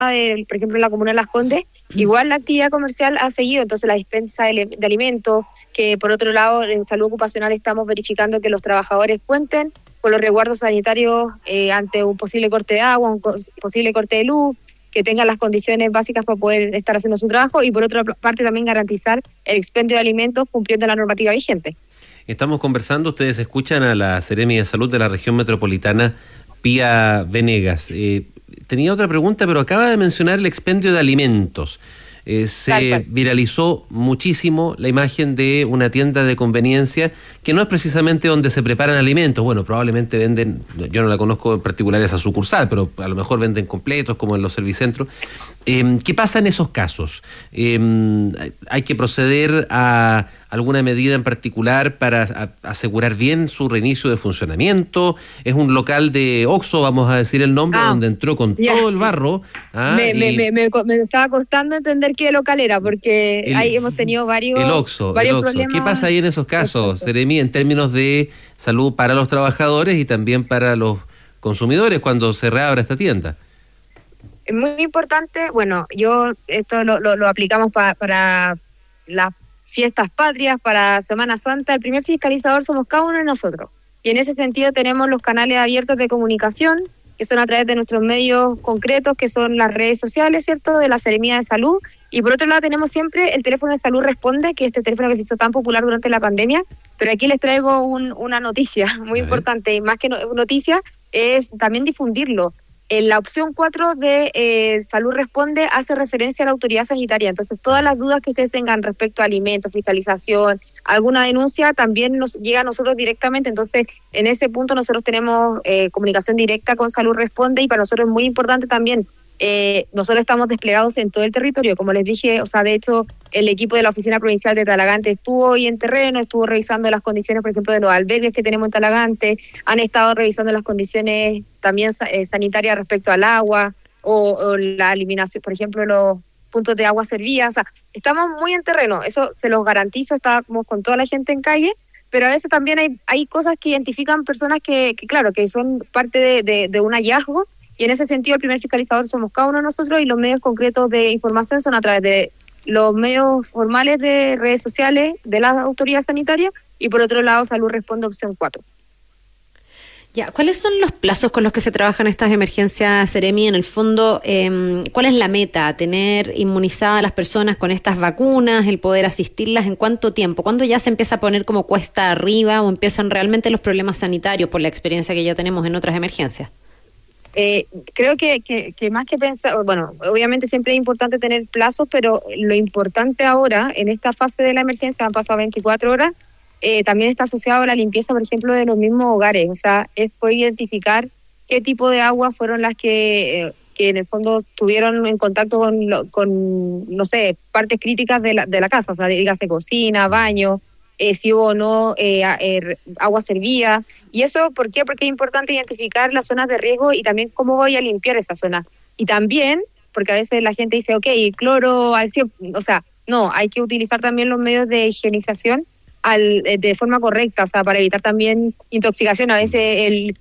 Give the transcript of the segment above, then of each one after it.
por ejemplo, en la comuna de Las Condes, igual la actividad comercial ha seguido, entonces la dispensa de alimentos, que por otro lado en salud ocupacional estamos verificando que los trabajadores cuenten con los resguardos sanitarios ante un posible corte de agua, un posible corte de luz, que tengan las condiciones básicas para poder estar haciendo su trabajo, y por otra parte también garantizar el expendio de alimentos cumpliendo la normativa vigente. Estamos conversando, ustedes escuchan a la Seremi de Salud de la región metropolitana, Pía Venegas. Tenía otra pregunta, pero acaba de mencionar el expendio de alimentos. Se viralizó muchísimo la imagen de una tienda de conveniencia que no es precisamente donde se preparan alimentos. Bueno, probablemente venden, yo no la conozco en particular esa sucursal, pero a lo mejor venden completos como en los servicentros. ¿Qué pasa en esos casos? ¿Hay que proceder a alguna medida en particular para asegurar bien su reinicio de funcionamiento? Es un local de Oxxo, vamos a decir el nombre, donde entró con todo el barro. Me estaba costando entender qué local era, porque ahí hemos tenido varios problemas. ¿Qué pasa ahí en esos casos, Seremi, en términos de salud para los trabajadores y también para los consumidores cuando se reabra esta tienda? Es muy importante, bueno, esto lo aplicamos para las fiestas patrias, para Semana Santa. El primer fiscalizador somos cada uno de nosotros, y en ese sentido tenemos los canales abiertos de comunicación, que son a través de nuestros medios concretos, que son las redes sociales, ¿cierto?, de la Seremía de Salud, y por otro lado tenemos siempre el teléfono de Salud Responde, que es este teléfono que se hizo tan popular durante la pandemia. Pero aquí les traigo una noticia muy importante, y más que noticia, es también difundirlo. En la opción 4 de Salud Responde hace referencia a la autoridad sanitaria. Entonces, todas las dudas que ustedes tengan respecto a alimentos, fiscalización, alguna denuncia, también nos llega a nosotros directamente. Entonces, en ese punto nosotros tenemos comunicación directa con Salud Responde, y para nosotros es muy importante también. Nosotros estamos desplegados en todo el territorio, como les dije, de hecho, el equipo de la Oficina Provincial de Talagante estuvo hoy en terreno, estuvo revisando las condiciones, por ejemplo, de los albergues que tenemos en Talagante, han estado revisando las condiciones también sanitarias respecto al agua, o la eliminación, por ejemplo, los puntos de agua servidas. Estamos muy en terreno, eso se los garantizo, estamos con toda la gente en calle, pero a veces también hay cosas que identifican personas que claro, que son parte de un hallazgo. Y en ese sentido, el primer fiscalizador somos cada uno de nosotros, y los medios concretos de información son a través de los medios formales de redes sociales de la autoridad sanitaria, y por otro lado, Salud Responde opción 4. Ya, ¿cuáles son los plazos con los que se trabajan estas emergencias, Seremi? En el fondo, ¿cuál es la meta? ¿Tener inmunizadas a las personas con estas vacunas, el poder asistirlas en cuánto tiempo? ¿Cuándo ya se empieza a poner como cuesta arriba o empiezan realmente los problemas sanitarios por la experiencia que ya tenemos en otras emergencias? Creo que más que pensar, bueno, obviamente siempre es importante tener plazos, pero lo importante ahora, en esta fase de la emergencia, han pasado 24 horas, también está asociado a la limpieza, por ejemplo, de los mismos hogares. O sea, es poder identificar qué tipo de agua fueron las que en el fondo estuvieron en contacto con no sé, partes críticas de la casa, o sea, dígase cocina, baño, si hubo o no agua servida. ¿Y eso por qué? Porque es importante identificar las zonas de riesgo y también cómo voy a limpiar esa zona. Y también, porque a veces la gente dice, cloro al 100, o sea, no, hay que utilizar también los medios de higienización de forma correcta, o sea, para evitar también intoxicación. A veces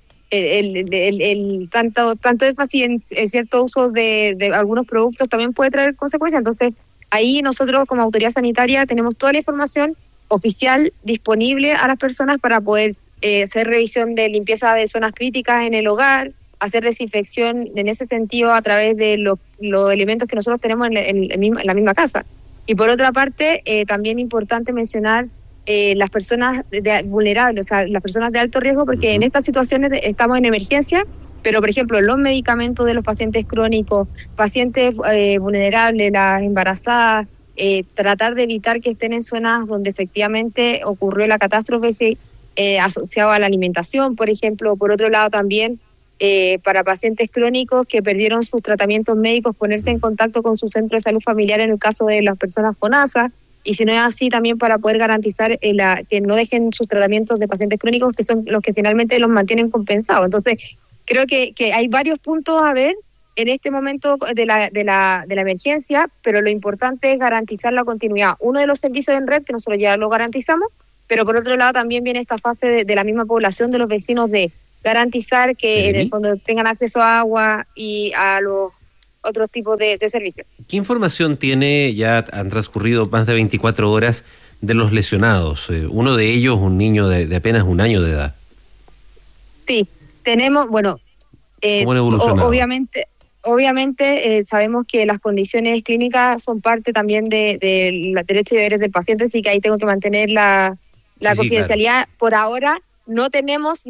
el tanto énfasis en cierto uso de algunos productos también puede traer consecuencias. Entonces, ahí nosotros como autoridad sanitaria tenemos toda la información oficial disponible a las personas para poder hacer revisión de limpieza de zonas críticas en el hogar, hacer desinfección en ese sentido a través de los elementos que nosotros tenemos en la misma casa. Y por otra parte, también importante mencionar las personas vulnerables, o sea, las personas de alto riesgo, porque en estas situaciones estamos en emergencia, pero por ejemplo los medicamentos de los pacientes crónicos, pacientes vulnerables, las embarazadas, tratar de evitar que estén en zonas donde efectivamente ocurrió la catástrofe asociada a la alimentación, por ejemplo. Por otro lado también, para pacientes crónicos que perdieron sus tratamientos médicos, ponerse en contacto con su centro de salud familiar en el caso de las personas FONASA, y si no es así también para poder garantizar que no dejen sus tratamientos de pacientes crónicos, que son los que finalmente los mantienen compensados. Entonces, creo que hay varios puntos a ver en este momento de la emergencia, pero lo importante es garantizar la continuidad. Uno de los servicios en red, que nosotros ya lo garantizamos, pero por otro lado también viene esta fase de la misma población, de los vecinos, de garantizar que en el fondo tengan acceso a agua y a los otros tipos de servicios. ¿Qué información tiene? Ya han transcurrido más de 24 horas de los lesionados. Uno de ellos, un niño de apenas 1 año de edad. Sí, tenemos, bueno, ¿cómo han evolucionado? Obviamente sabemos que las condiciones clínicas son parte también de los derechos y deberes del paciente, así que ahí tengo que mantener la confidencialidad. Claro. Por ahora no tenemos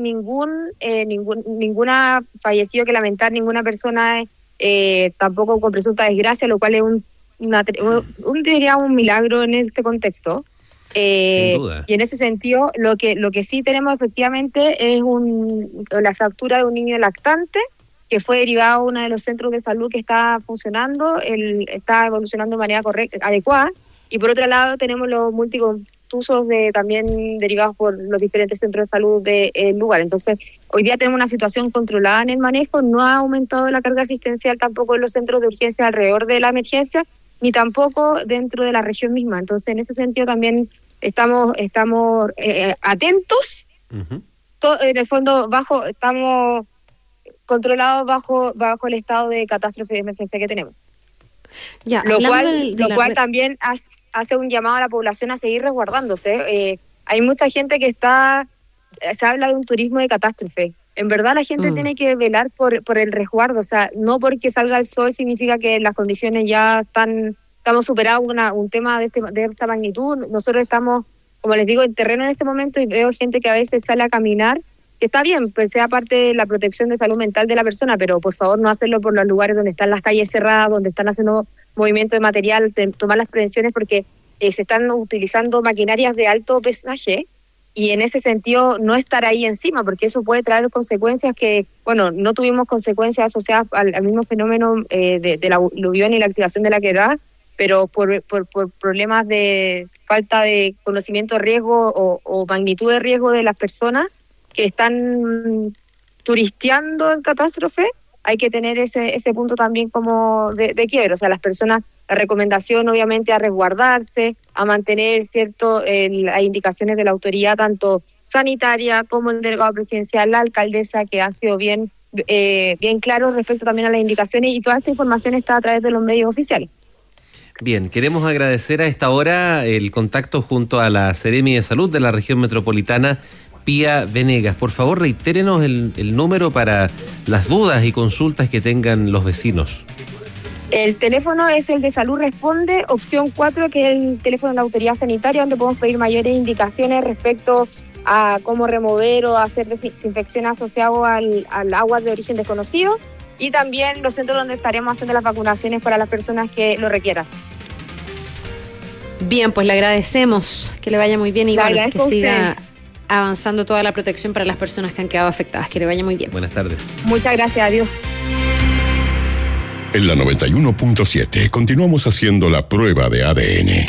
ninguna fallecido que lamentar, ninguna persona tampoco con presunta desgracia, lo cual es diría un milagro en este contexto. Sin duda. Y en ese sentido, lo que sí tenemos efectivamente es la fractura de un niño lactante que fue derivado a uno de los centros de salud que está funcionando, está evolucionando de manera adecuada, y por otro lado tenemos los multicontusos también derivados por los diferentes centros de salud del lugar. Entonces, hoy día tenemos una situación controlada en el manejo, no ha aumentado la carga asistencial tampoco en los centros de urgencia alrededor de la emergencia, ni tampoco dentro de la región misma. Entonces, en ese sentido también estamos atentos. Uh-huh. En el fondo, estamos controlados bajo el estado de catástrofe de emergencia que tenemos. Ya, lo cual también hace un llamado a la población a seguir resguardándose. Hay mucha gente que se habla de un turismo de catástrofe. En verdad la gente tiene que velar por el resguardo, o sea, no porque salga el sol significa que las condiciones ya estamos superados un tema de esta magnitud. Nosotros estamos, como les digo, en terreno en este momento y veo gente que a veces sale a caminar, que está bien, pues sea parte de la protección de salud mental de la persona, pero por favor no hacerlo por los lugares donde están las calles cerradas, donde están haciendo movimiento de material, tomar las prevenciones porque se están utilizando maquinarias de alto pesaje. Y en ese sentido no estar ahí encima, porque eso puede traer consecuencias que, bueno, no tuvimos consecuencias asociadas al mismo fenómeno de la aluvión y la activación de la quebrada, pero por problemas de falta de conocimiento de riesgo o magnitud de riesgo de las personas que están turisteando en catástrofe, hay que tener ese punto también como de quiebre. O sea, las personas, la recomendación obviamente a resguardarse, a mantener las indicaciones de la autoridad, tanto sanitaria como el delegado presidencial, la alcaldesa, que han sido bien claros respecto también a las indicaciones, y toda esta información está a través de los medios oficiales. Bien, queremos agradecer a esta hora el contacto junto a la Seremi de Salud de la región metropolitana, Pía Venegas. Por favor, reitérenos el número para las dudas y consultas que tengan los vecinos. El teléfono es el de Salud Responde, opción 4, que es el teléfono de la autoridad sanitaria, donde podemos pedir mayores indicaciones respecto a cómo remover o hacer desinfección asociado al agua de origen desconocido, y también los centros donde estaremos haciendo las vacunaciones para las personas que lo requieran. Bien, pues le agradecemos, que le vaya muy bien y que siga avanzando toda la protección para las personas que han quedado afectadas. Que le vaya muy bien. Buenas tardes. Muchas gracias, adiós. En la 91.7 continuamos haciendo la prueba de ADN.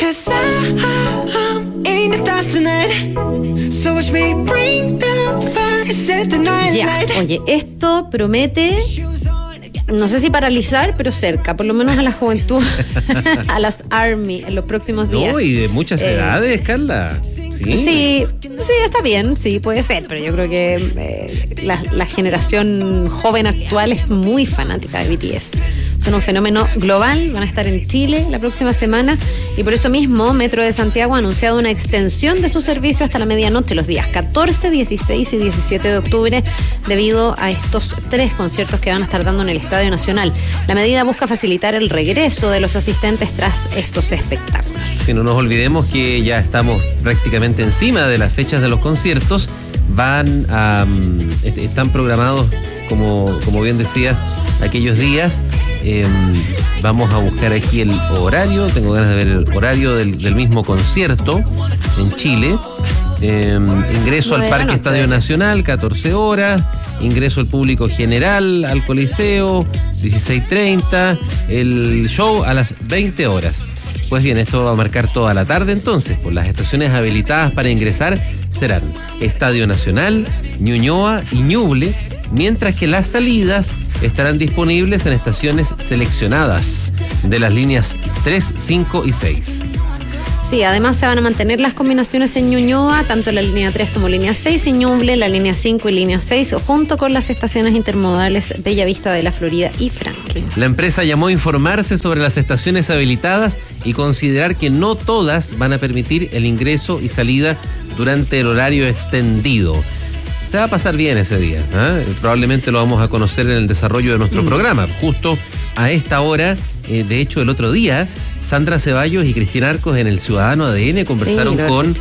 Ya, oye, esto promete, no sé si paralizar, pero cerca, por lo menos a la juventud, a las Army en los próximos días. No, y de muchas edades, Carla. Sí, está bien, sí, puede ser, pero yo creo que la generación joven actual es muy fanática de BTS. Son un fenómeno global, van a estar en Chile la próxima semana y por eso mismo Metro de Santiago ha anunciado una extensión de su servicio hasta la medianoche los días 14, 16 y 17 de octubre debido a estos 3 conciertos que van a estar dando en el Estadio Nacional. La medida busca facilitar el regreso de los asistentes tras estos espectáculos. Si no nos olvidemos que ya estamos prácticamente encima de las fechas de los conciertos, están programados, como bien decías, aquellos días. Vamos a buscar aquí el horario, tengo ganas de ver el horario del mismo concierto en Chile. Ingreso al Parque Estadio Nacional, 14 horas. Ingreso al público general al Coliseo, 16:30. El show a las 20 horas. Pues bien, esto va a marcar toda la tarde entonces, pues las estaciones habilitadas para ingresar serán Estadio Nacional, Ñuñoa y Ñuble, mientras que las salidas estarán disponibles en estaciones seleccionadas de las líneas 3, 5 y 6. Sí, además se van a mantener las combinaciones en Ñuñoa, tanto la línea 3 como línea 6, y Ñuble, la línea 5 y línea 6, junto con las estaciones intermodales Bellavista de la Florida y Franca. La empresa llamó a informarse sobre las estaciones habilitadas y considerar que no todas van a permitir el ingreso y salida durante el horario extendido. Se va a pasar bien ese día, ¿eh? Probablemente lo vamos a conocer en el desarrollo de nuestro programa. Justo a esta hora, de hecho el otro día, Sandra Ceballos y Cristina Arcos en el Ciudadano ADN conversaron con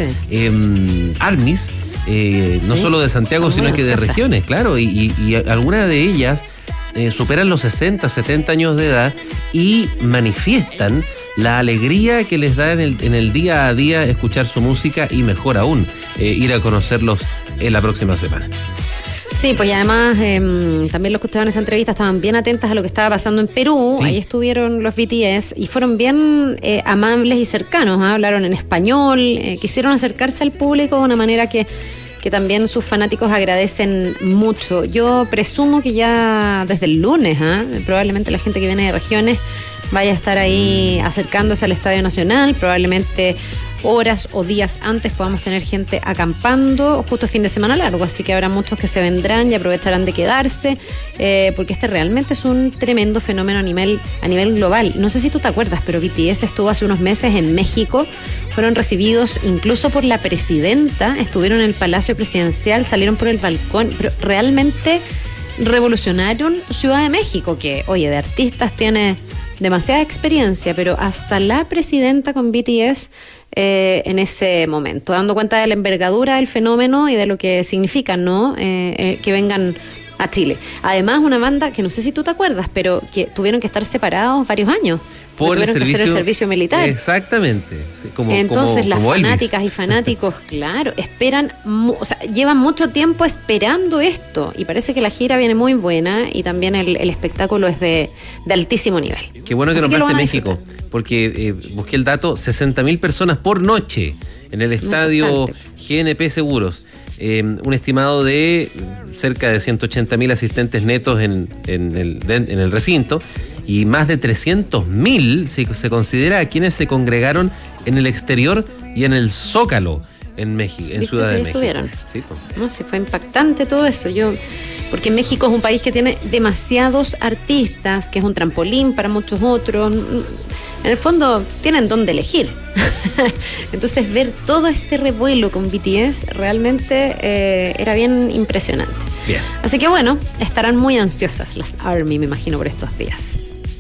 ARMIS, no solo de Santiago, sino que de regiones, claro, y algunas de ellas superan los 60, 70 años de edad y manifiestan la alegría que les da en el día a día escuchar su música y mejor aún, ir a conocerlos en la próxima semana. Sí, pues y además también los que estaban en esa entrevista estaban bien atentas a lo que estaba pasando en Perú. Sí. Ahí estuvieron los BTS y fueron bien amables y cercanos, ¿eh? Hablaron en español, quisieron acercarse al público de una manera que también sus fanáticos agradecen mucho. Yo presumo que ya desde el lunes, probablemente la gente que viene de regiones vaya a estar ahí acercándose al Estadio Nacional, probablemente horas o días antes podamos tener gente acampando, justo fin de semana largo, así que habrá muchos que se vendrán y aprovecharán de quedarse, porque este realmente es un tremendo fenómeno a nivel global. No sé si tú te acuerdas, pero BTS estuvo hace unos meses en México, fueron recibidos incluso por la presidenta, estuvieron en el Palacio Presidencial, salieron por el balcón, pero realmente revolucionaron Ciudad de México, que, oye, de artistas tiene demasiada experiencia, pero hasta la presidenta con BTS en ese momento, dando cuenta de la envergadura del fenómeno y de lo que significa, ¿no? Que vengan a Chile. Además, una banda que no sé si tú te acuerdas, pero que tuvieron que estar separados varios años. Por el servicio, que hacer el servicio militar. Exactamente. Sí, entonces las fanáticas Elvis. Y fanáticos, claro, esperan, o sea, llevan mucho tiempo esperando esto y parece que la gira viene muy buena y también el espectáculo es de altísimo nivel. Qué bueno que nombraste México, porque busqué el dato, 60.000 personas por noche en el estadio GNP Seguros. Un estimado de cerca de 180.000 asistentes netos en el recinto y más de 300.000 se considera a quienes se congregaron en el exterior y en el Zócalo en México, en Ciudad de México. Sí, pues. No, sí, fue impactante todo eso. Porque México es un país que tiene demasiados artistas, que es un trampolín para muchos otros. En el fondo tienen dónde elegir. Entonces ver todo este revuelo con BTS realmente era bien impresionante. Bien. Así que bueno, estarán muy ansiosas las ARMY, me imagino, por estos días.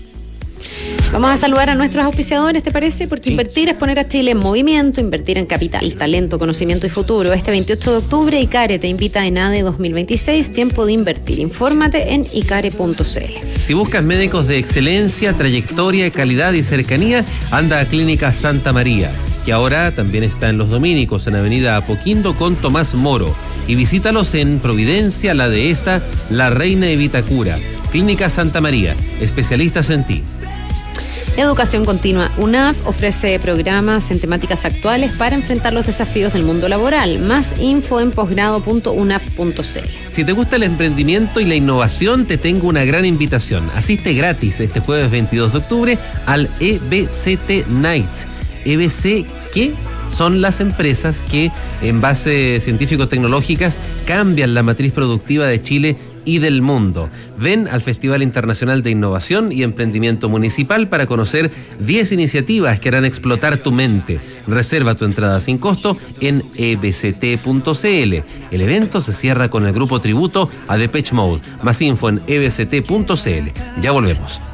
Vamos a saludar a nuestros auspiciadores, ¿te parece? Porque invertir es poner a Chile en movimiento, invertir en capital, talento, conocimiento y futuro. Este 28 de octubre, ICARE te invita a ENADE 2026, tiempo de invertir. Infórmate en icare.cl. Si buscas médicos de excelencia, trayectoria, calidad y cercanía, anda a Clínica Santa María, que ahora también está en Los Dominicos, en Avenida Apoquindo con Tomás Moro. Y visítalos en Providencia, La Dehesa, La Reina y Vitacura. Clínica Santa María, especialistas en ti. Educación Continua UNAV ofrece programas en temáticas actuales para enfrentar los desafíos del mundo laboral. Más info en posgrado.unap.cl. Si te gusta el emprendimiento y la innovación, te tengo una gran invitación. Asiste gratis este jueves 22 de octubre al EBCT Night. ¿EBC qué? Son las empresas que, en base científico-tecnológicas, cambian la matriz productiva de Chile y del mundo. Ven al Festival Internacional de Innovación y Emprendimiento Municipal para conocer 10 iniciativas que harán explotar tu mente. Reserva tu entrada sin costo en ebct.cl. El evento se cierra con el grupo tributo a Depeche Mode. Más info en ebct.cl. Ya volvemos.